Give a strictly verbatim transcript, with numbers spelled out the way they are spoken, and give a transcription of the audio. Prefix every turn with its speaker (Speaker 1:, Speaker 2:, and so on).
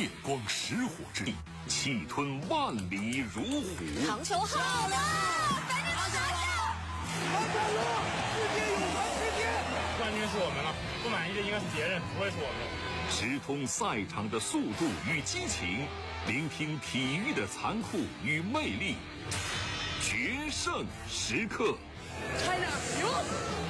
Speaker 1: 电光石火之地，气吞万里如虎。
Speaker 2: 长球好了，赶紧拿下！
Speaker 3: 王小龙，世界有传世界，
Speaker 4: 冠军是我们了，不满意的应该是别人，不会是我们。
Speaker 1: 直通赛场的速度与激情，聆听体育的残酷与魅力，决胜时刻。
Speaker 3: China 赢。